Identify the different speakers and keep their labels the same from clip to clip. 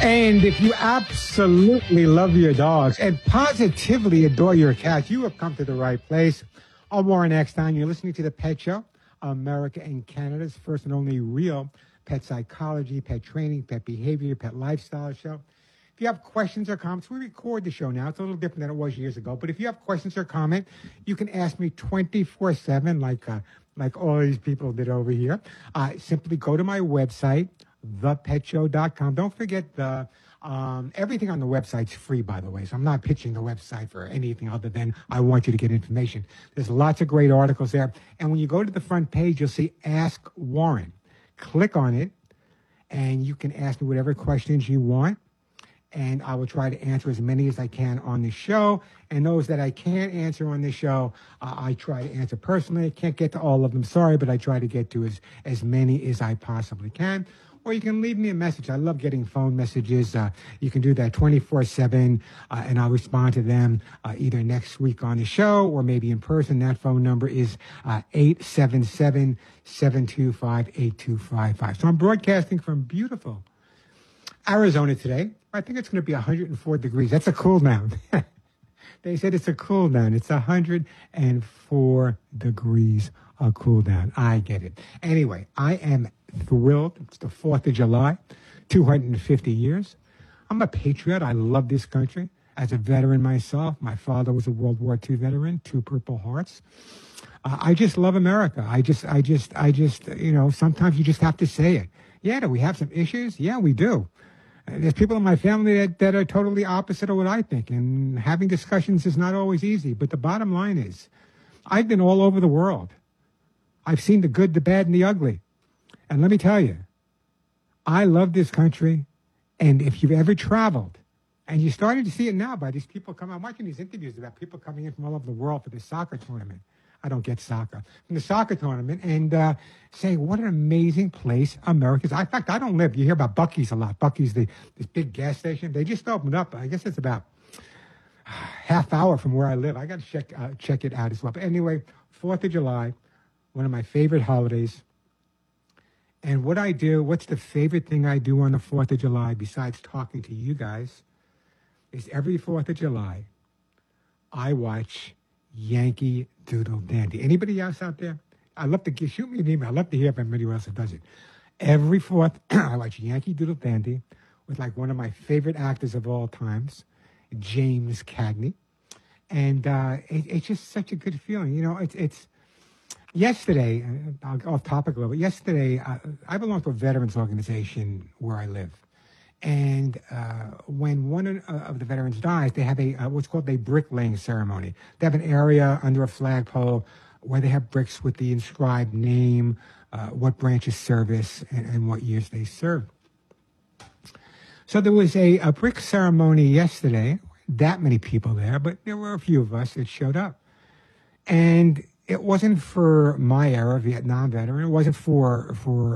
Speaker 1: And if you absolutely love your dogs and positively adore your cats, you have come to the right place. I'm Warren Eckstein. You're listening to The Pet Show, America and Canada's first and only real pet psychology, pet training, pet behavior, pet lifestyle show. If you have questions or comments, we record the show now. It's a little different than it was years ago. But if you have questions or comment, you can ask me 24/7 like all these people did over here. Simply go to my website, thepetshow.com. Don't forget the everything on the website's free, by the way. So I'm not pitching the website for anything other than I want you to get information. There's lots of great articles there. And when you go to the front page, you'll see Ask Warren. Click on it, and you can ask me whatever questions you want. And I will try to answer as many as I can on the show. And those that I can't answer on the show, I try to answer personally. I can't get to all of them, sorry, but I try to get to as many as I possibly can. Or you can leave me a message. I love getting phone messages. You can do that 24/7, and I'll respond to them either next week on the show or maybe in person. That phone number is 877-725-8255. So I'm broadcasting from beautiful Arizona today. I think it's going to be 104 degrees. That's a cool down. They said it's a cool down. It's 104 degrees a cool down. I get it. Anyway, I am thrilled. It's the 4th of July, 250 years. I'm a patriot. I love this country. As a veteran myself, my father was a World War II veteran, 2 Purple Hearts. I just love America. I just, sometimes you just have to say it. Yeah, do we have some issues? Yeah, we do. There's people in my family that are totally opposite of what I think, and having discussions is not always easy. But the bottom line is, I've been all over the world. I've seen the good, the bad, and the ugly. And let me tell you, I love this country. And if you've ever traveled, and you're starting to see it now by these people coming, I'm watching these interviews about people coming in from all over the world for this soccer tournament. I don't get soccer. From the soccer tournament, and saying what an amazing place America is. In fact, I don't live. You hear about Buc-ee's a lot. Buc-ee's, this big gas station. They just opened up. I guess it's about half hour from where I live. I got to check it out as well. But anyway, 4th of July, one of my favorite holidays. And what's the favorite thing I do on the 4th of July besides talking to you guys is every 4th of July, I watch Yankee Doodle Dandy. Anybody else out there? I'd love to shoot me an email. I'd love to hear if anybody else does it. Every 4th, I watch Yankee Doodle Dandy with like one of my favorite actors of all times, James Cagney. And it's just such a good feeling. You know, it's yesterday, I'll go off topic a little bit. Yesterday, I belong to a veterans organization where I live. And when one of the veterans dies, they have what's called a bricklaying ceremony. They have an area under a flagpole where they have bricks with the inscribed name, what branch of service, and what years they served. So there was a brick ceremony yesterday. That many people there, but there were a few of us that showed up. And it wasn't for my era, Vietnam veteran. It wasn't for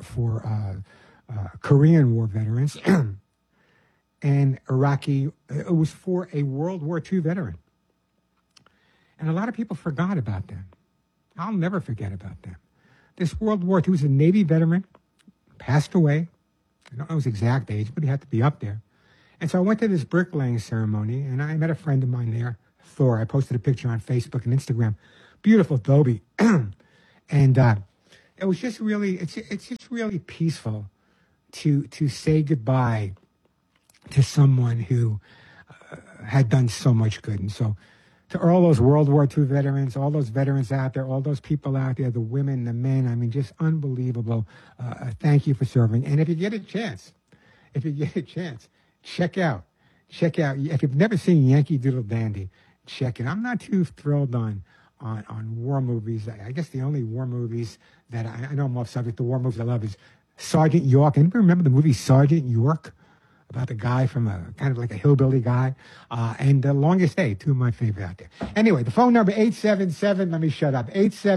Speaker 1: Korean War veterans. And Iraqi, it was for a World War II veteran. And a lot of people forgot about them. I'll never forget about them. This World War II was a Navy veteran, passed away. I don't know his exact age, but he had to be up there. And so I went to this bricklaying ceremony, and I met a friend of mine there, Thor. I posted a picture on Facebook and Instagram. Beautiful Dobie. And it was just really, it's just really peaceful to say goodbye to someone who had done so much good. And so to all those World War II veterans, all those veterans out there, all those people out there, the women, the men, I mean, just unbelievable. Thank you for serving. And if you get a chance, check out. If you've never seen Yankee Doodle Dandy, check it. I'm not too thrilled on war movies. I guess the only war movies that I know I'm off subject. The war movies I love is Sergeant York. Anybody remember the movie Sergeant York? About the guy from kind of like a hillbilly guy, and The Longest Day, 2 of my favorite out there. Anyway, the phone number, 877, let me shut up,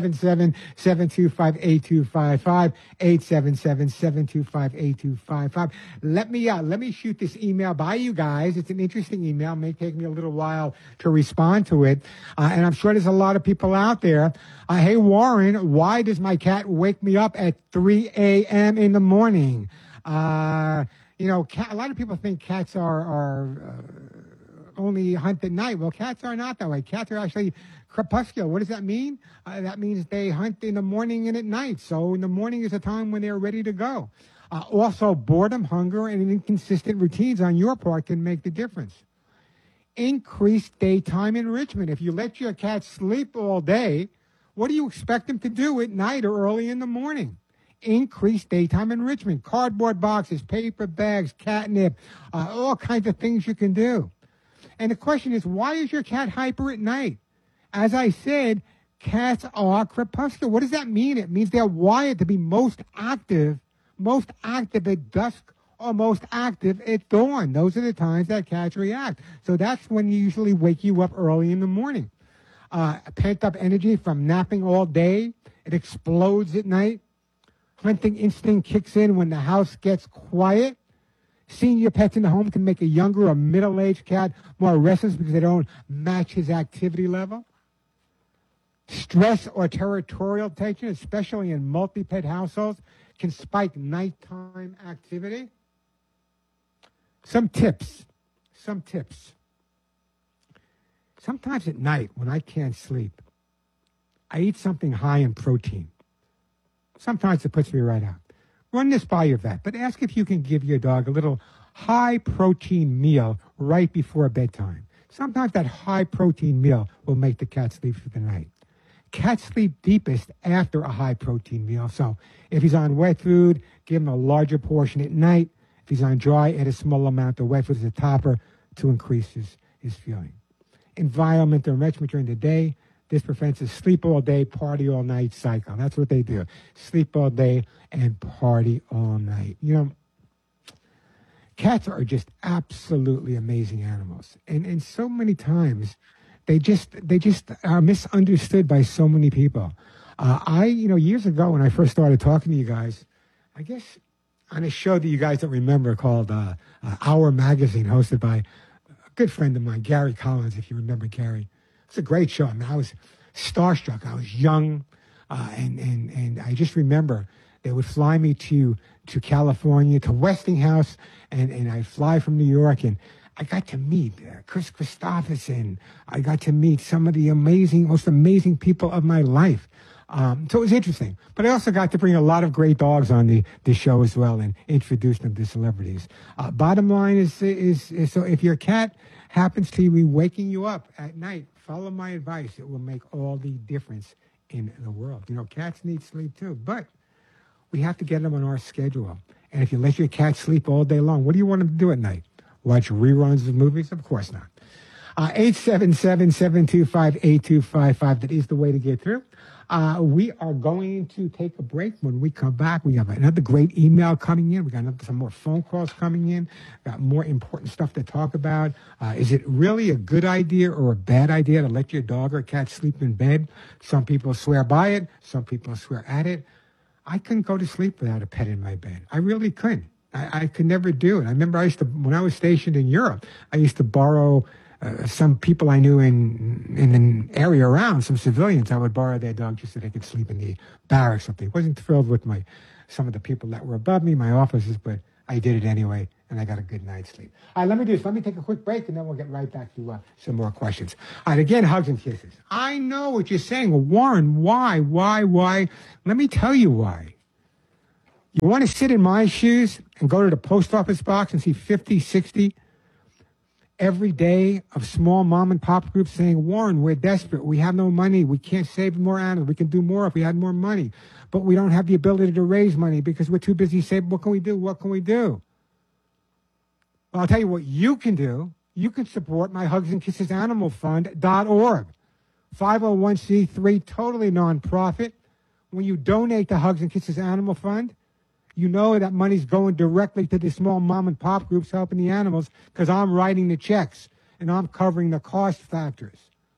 Speaker 1: 877-725-8255, 877-725-8255. Let me shoot this email by you guys. It's an interesting email. It may take me a little while to respond to it, and I'm sure there's a lot of people out there. Hey, Warren, why does my cat wake me up at 3 a.m. in the morning? You know, a lot of people think cats are only hunt at night. Well, cats are not that way. Cats are actually crepuscular. What does that mean? That means they hunt in the morning and at night. So in the morning is a time when they're ready to go. Also, boredom, hunger, and inconsistent routines on your part can make the difference. Increased daytime enrichment. If you let your cat sleep all day, what do you expect them to do at night or early in the morning? Increased daytime enrichment. Cardboard boxes, paper bags, catnip, all kinds of things you can do. And the question is, why is your cat hyper at night? As I said, cats are crepuscular. What does that mean? It means they're wired to be most active at dusk or most active at dawn. Those are the times that cats react. So that's when you usually wake you up early in the morning. Pent-up energy from napping all day. It explodes at night. Hunting instinct kicks in when the house gets quiet. Seeing your pets in the home can make a younger or middle-aged cat more restless because they don't match his activity level. Stress or territorial tension, especially in multi-pet households, can spike nighttime activity. Some tips. Sometimes at night when I can't sleep, I eat something high in protein. Sometimes it puts me right out. Run this by your vet, but ask if you can give your dog a little high-protein meal right before bedtime. Sometimes that high-protein meal will make the cat sleep through the night. Cats sleep deepest after a high-protein meal, so if he's on wet food, give him a larger portion at night. If he's on dry, add a small amount of wet food as a topper to increase his feeling. Environmental enrichment during the day. This prevents a sleep all day, party all night cycle. That's what they do. Sleep all day and party all night. You know, cats are just absolutely amazing animals. And so many times they just are misunderstood by so many people. Years ago when I first started talking to you guys, I guess on a show that you guys don't remember called Our Magazine, hosted by a good friend of mine, Gary Collins, if you remember Gary. It's a great show. I mean, I was starstruck. I was young, and I just remember they would fly me to California, to Westinghouse, and I'd fly from New York, and I got to meet Chris Christopherson. I got to meet some of the most amazing people of my life. So it was interesting. But I also got to bring a lot of great dogs on the show as well and introduce them to celebrities. Bottom line is so if your cat happens to be waking you up at night, follow my advice. It will make all the difference in the world. You know, cats need sleep too, but we have to get them on our schedule. And if you let your cat sleep all day long, what do you want them to do at night? Watch reruns of movies? Of course not. 877-725-8255. That is the way to get through. We are going to take a break. When we come back, we have another great email coming in. We got some more phone calls coming in. Got more important stuff to talk about. Is it really a good idea or a bad idea to let your dog or cat sleep in bed? Some people swear by it. Some people swear at it. I couldn't go to sleep without a pet in my bed. I really couldn't. I could never do it. I remember when I was stationed in Europe, I used to borrow some people I knew in the area around, some civilians. I would borrow their dog just so they could sleep in the barracks. Something. Wasn't thrilled with some of the people that were above me, my officers, but I did it anyway, and I got a good night's sleep. All right, let me do this. Let me take a quick break, and then we'll get right back to some more questions. All right, again, hugs and kisses. I know what you're saying. Well, Warren, why? Let me tell you why. You want to sit in my shoes and go to the post office box and see 50, 60 every day of small mom and pop groups saying, Warren, we're desperate. We have no money. We can't save more animals. We can do more if we had more money. But we don't have the ability to raise money because we're too busy saving. What can we do? What can we do? Well, I'll tell you what you can do. You can support my Hugs and Kisses Animal Fund.org. 501c3, totally nonprofit. When you donate to Hugs and Kisses Animal Fund, you know that money's going directly to the small mom and pop groups helping the animals because I'm writing the checks and I'm covering the cost factors.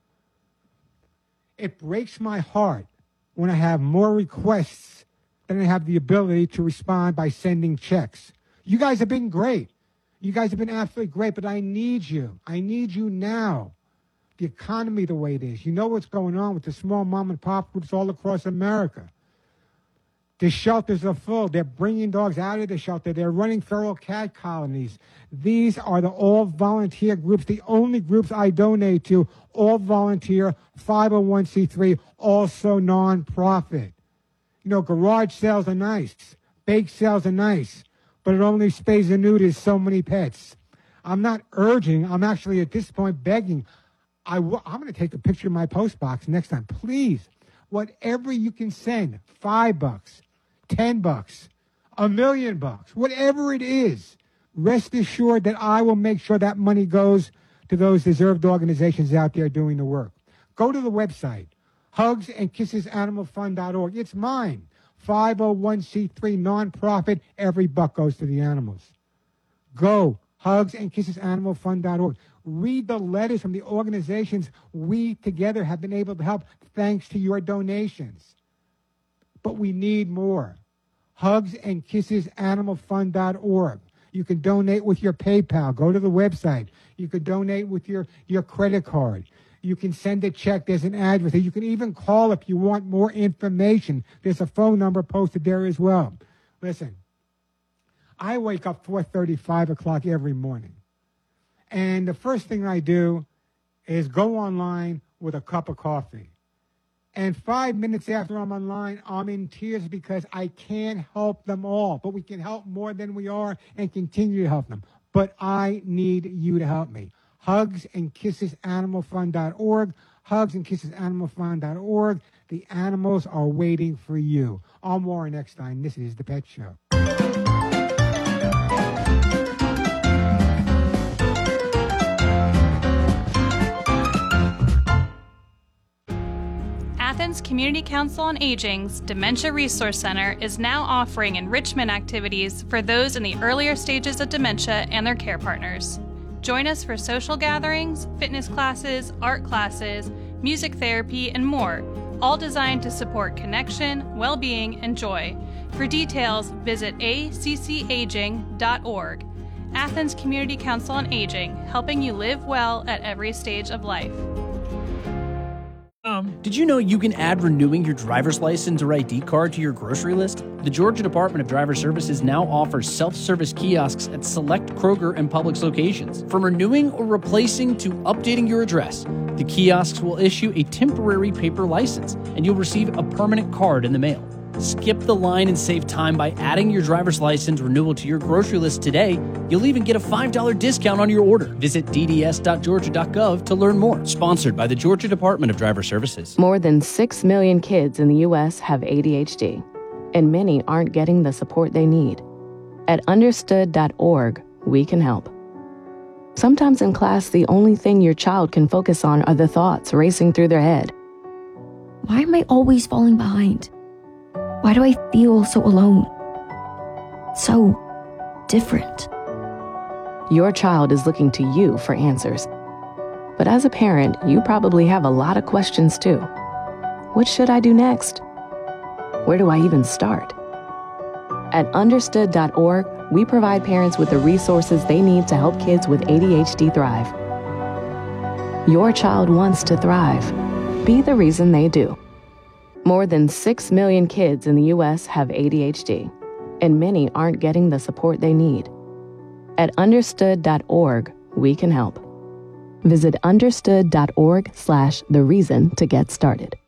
Speaker 1: It breaks my heart when I have more requests than I have the ability to respond by sending checks. You guys have been great. You guys have been absolutely great, but I need you. I need you now. The economy the way it is. You know what's going on with the small mom and pop groups all across America. The shelters are full. They're bringing dogs out of the shelter. They're running feral cat colonies. These are the all-volunteer groups, the only groups I donate to, all volunteer, 501c3, also non-profit. You know, garage sales are nice. Bake sales are nice. But it only spays and neuters so many pets. I'm not urging. I'm actually at this point begging. I'm going to take a picture of my post box next time. Please, whatever you can send, $5, $10, $1 million, whatever it is, rest assured that I will make sure that money goes to those deserved organizations out there doing the work. Go to the website, hugsandkissesanimalfund.org. It's mine. 501c3 nonprofit. Every buck goes to the animals. Go, hugsandkissesanimalfund.org. Read the letters from the organizations we together have been able to help thanks to your donations. But we need more. Hugsandkissesanimalfund.org. You can donate with your PayPal. Go to the website. You can donate with your credit card. You can send a check. There's an address. You can even call if you want more information. There's a phone number posted there as well. Listen, I wake up 4:30, 5 o'clock every morning. And the first thing I do is go online with a cup of coffee. And 5 minutes after I'm online, I'm in tears because I can't help them all. But we can help more than we are and continue to help them. But I need you to help me. Hugsandkissesanimalfund.org. Hugsandkissesanimalfund.org. The animals are waiting for you. I'm Warren Eckstein. This is The Pet Show.
Speaker 2: Athens Community Council on Aging's Dementia Resource Center is now offering enrichment activities for those in the earlier stages of dementia and their care partners. Join us for social gatherings, fitness classes, art classes, music therapy, and more, all designed to support connection, well-being, and joy. For details, visit accaging.org. Athens Community Council on Aging, helping you live well at every stage of life.
Speaker 3: Did you know you can add renewing your driver's license or ID card to your grocery list? The Georgia Department of Driver Services now offers self-service kiosks at select Kroger and Publix locations. From renewing or replacing to updating your address, the kiosks will issue a temporary paper license, and you'll receive a permanent card in the mail. Skip the line and save time by adding your driver's license renewal to your grocery list today. You'll even get a $5 discount on your order. Visit dds.georgia.gov to learn more. Sponsored by the Georgia Department of Driver Services.
Speaker 4: More than 6 million kids in the U.S. have ADHD, and many aren't getting the support they need. At understood.org, we can help. Sometimes in class, the only thing your child can focus on are the thoughts racing through their head.
Speaker 5: Why am I always falling behind? Why do I feel so alone? So different.
Speaker 4: Your child is looking to you for answers. But as a parent, you probably have a lot of questions too. What should I do next? Where do I even start? At understood.org, we provide parents with the resources they need to help kids with ADHD thrive. Your child wants to thrive. Be the reason they do. More than 6 million kids in the U.S. have ADHD, and many aren't getting the support they need. At understood.org, we can help. Visit understood.org/the reason to get started.